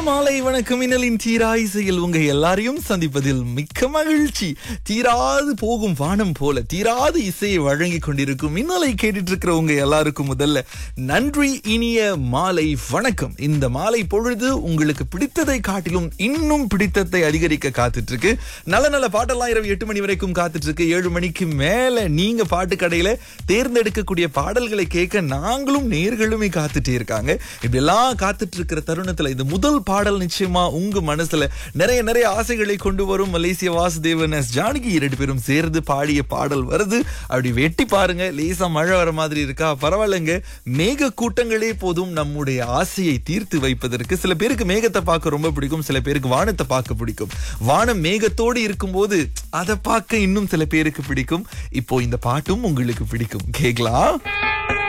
மாலை வணக்கம். மின்னலின் தீரா இசையில் உங்க எல்லாரையும் சந்திப்பதில் மிக்க மகிழ்ச்சி. தீராது போகும் வானம் போல தீராது இசையை வழங்கி கொண்டிருக்கும் மின்னலை கேட்டுட்டு இருக்கிற உங்க எல்லாருக்கும் முதல்ல நன்றி. இனிய மாலை வணக்கம். இந்த மாலை பொழுது உங்களுக்கு பிடித்ததை காட்டிலும் இன்னும் பிடித்ததை அதிகரிக்க காத்துட்டு இருக்கு. நல்ல நல்ல பாட்டெல்லாம் இரவு 8 மணி வரைக்கும் காத்துட்டு இருக்கு. 7 மணிக்கு மேல நீங்க பாட்டு கடையில தேர்ந்தெடுக்கக்கூடிய பாடல்களை கேட்க நாங்களும் நேர்களுமே காத்துட்டே இருக்காங்க. இப்படி எல்லாம் காத்துட்டு இருக்கிற தருணத்துல இந்த முதல் பாடல் நிச்சயமா உங்க மனசுல நிறைய ஆசைகளை கொண்டு வரும். மலேசிய வாசுதேவன், எஸ் ஜானகி 2 பேரும் சேர்ந்து பாடிய பாடல் வருது. அப்படி வெட்டி பாருங்க. லேசா மழை வர மாதிரி இருக்கா? பரவாயில்லைங்க. மேக கூட்டங்களே போதும் நம்முடைய ஆசையை தீர்த்து வைப்பதற்கு. சில பேருக்கு மேகத்தை பார்க்க ரொம்ப பிடிக்கும், சில பேருக்கு வானத்தை பார்க்க பிடிக்கும். வானம் மேகத்தோடு இருக்கும்போது அதை பார்க்க இன்னும் சில பேருக்கு பிடிக்கும். இப்போ இந்த பாட்டும் உங்களுக்கு பிடிக்கும். கேக்கலாம்.